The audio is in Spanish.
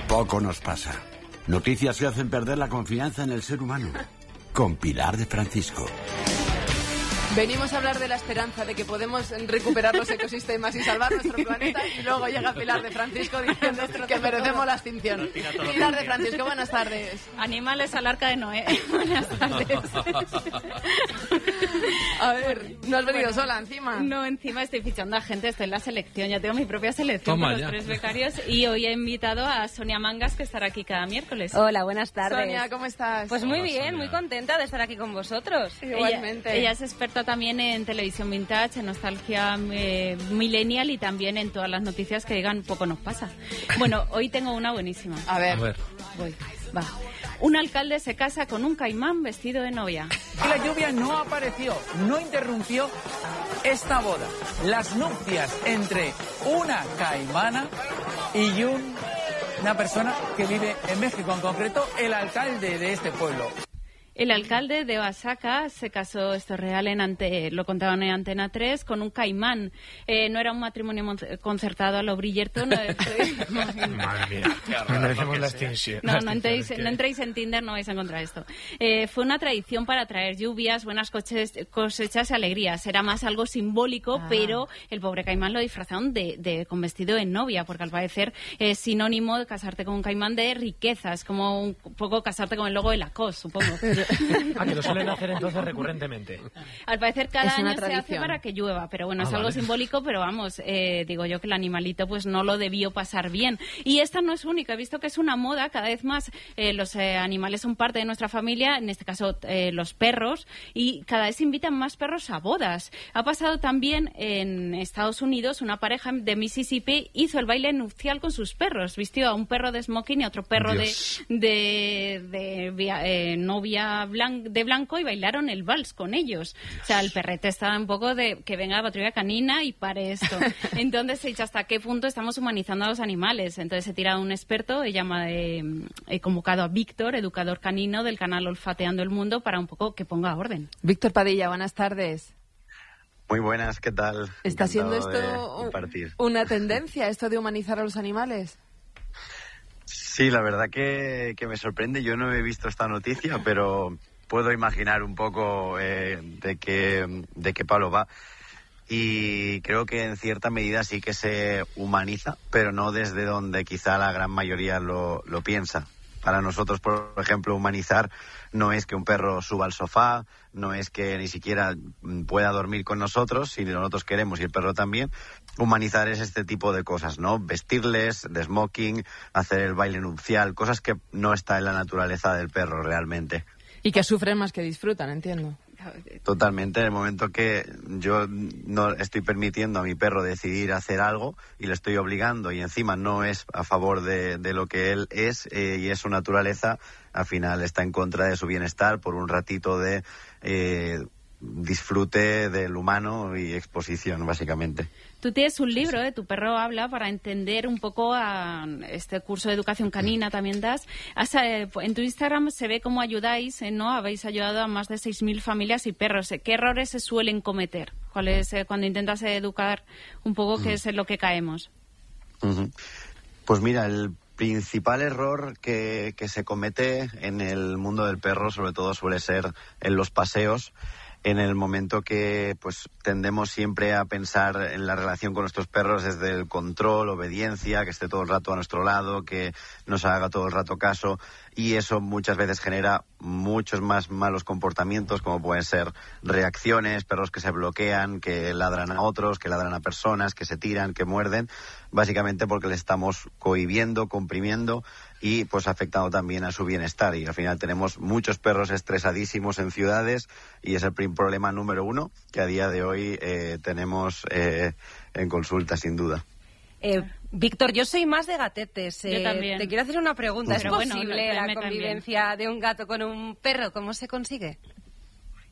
Poco nos pasa. Noticias que hacen perder la confianza en el ser humano. Con Pilar de Francisco. Venimos a hablar de la esperanza de que podemos recuperar los ecosistemas y salvar nuestro planeta, y luego llega Pilar de Francisco diciendo que merecemos la extinción. Pilar de Francisco, buenas tardes. Animales al arca de Noé. Buenas tardes. A ver, ¿no has venido sola encima? No, encima estoy fichando a gente, estoy en la selección, ya tengo mi propia selección. Toma, con los ya. 3 becarios, y hoy he invitado a Sonia Mangas, que estará aquí cada miércoles. Hola, buenas tardes. Sonia, ¿cómo estás? Pues muy Hola, bien, Sonia. muy contenta de estar aquí con vosotros. Igualmente. Ella es experta también en televisión vintage, en nostalgia millennial, y también en todas las noticias que digan poco nos pasa. Bueno, hoy tengo una buenísima. A ver. Voy, va. Un alcalde se casa con un caimán vestido de novia. Y la lluvia no apareció, no interrumpió esta boda. Las nupcias entre una caimana y una persona que vive en México, en concreto el alcalde de este pueblo. El alcalde de Oaxaca se casó, esto es real, lo contaban en Antena 3, con un caimán. No era un matrimonio concertado a lo Bridgerton. Madre mía, merecemos la extinción. No entréis en Tinder, no vais a encontrar esto. Fue una tradición para traer lluvias, buenas cosechas y alegrías. Era más algo simbólico, pero el pobre caimán lo disfrazaron con vestido de novia, porque al parecer es sinónimo de casarte con un caimán de riquezas, como un poco casarte con el logo de Lacoste, supongo. Que lo suelen hacer entonces recurrentemente. Al parecer cada Es una año se hace tradición. para que llueva, pero bueno, es algo vale. simbólico, pero vamos, digo yo que el animalito pues no lo debió pasar bien. Y esta no es única, he visto que es una moda, cada vez más los animales son parte de nuestra familia, en este caso los perros, y cada vez invitan más perros a bodas. Ha pasado también en Estados Unidos, una pareja de Mississippi hizo el baile nupcial con sus perros, vistió a un perro de smoking y a otro perro Dios. novia de blanco, y bailaron el vals con ellos. O sea, el perrete estaba un poco de que venga la patrulla canina y pare esto. Entonces he dicho, ¿hasta qué punto estamos humanizando a los animales? Entonces he tirado a un experto, he convocado a Víctor, educador canino del canal Olfateando el Mundo, para un poco que ponga orden. Víctor Padilla, buenas tardes. Muy buenas, ¿qué tal? ¿Está siendo Encantado de esto compartir. una tendencia, esto de humanizar a los animales? Sí, la verdad que me sorprende. Yo no he visto esta noticia, pero puedo imaginar un poco de qué palo va. Y creo que en cierta medida sí que se humaniza, pero no desde donde quizá la gran mayoría lo piensa. Para nosotros, por ejemplo, humanizar no es que un perro suba al sofá, no es que ni siquiera pueda dormir con nosotros, si nosotros queremos y el perro también. Humanizar es este tipo de cosas, ¿no? Vestirles de smoking, hacer el baile nupcial, cosas que no está en la naturaleza del perro realmente. Y que sufren más que disfrutan, entiendo. Totalmente, en el momento que yo no estoy permitiendo a mi perro decidir hacer algo y le estoy obligando, y encima no es a favor de lo que él es y es su naturaleza, al final está en contra de su bienestar por un ratito de disfrute del humano y exposición, básicamente. Tú tienes un libro, Tu perro habla, para entender un poco a este curso de educación canina también das. En tu Instagram se ve cómo ayudáis, ¿no? Habéis ayudado a más de 6.000 familias y perros. ¿Qué errores se suelen cometer? ¿Cuál es cuando intentas educar un poco qué es en lo que caemos? Pues mira, el principal error que se comete en el mundo del perro, sobre todo, suele ser en los paseos, en el momento que pues tendemos siempre a pensar en la relación con nuestros perros desde el control, obediencia, que esté todo el rato a nuestro lado, que nos haga todo el rato caso, y eso muchas veces genera muchos más malos comportamientos, como pueden ser reacciones, perros que se bloquean, que ladran a otros, que ladran a personas, que se tiran, que muerden, básicamente porque les estamos cohibiendo, comprimiendo y pues afectando también a su bienestar. Y al final tenemos muchos perros estresadísimos en ciudades y es el problema número uno que a día de hoy tenemos en consulta, sin duda. Víctor, yo soy más de gatetes. Yo también. Te quiero hacer una pregunta. ¿Es Pero bueno, posible me la también. convivencia de un gato con un perro? ¿Cómo se consigue?